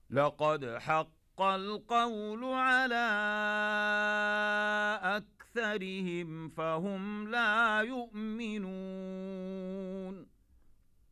لقد حق القول على أكثرهم فهم لا يؤمنون.